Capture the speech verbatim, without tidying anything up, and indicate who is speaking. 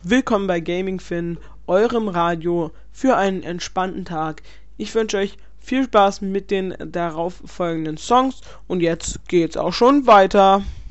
Speaker 1: Willkommen bei Gaming Fin, eurem Radio für einen entspannten Tag. Ich wünsche euch viel Spaß mit den darauf folgenden Songs und jetzt geht's auch schon weiter.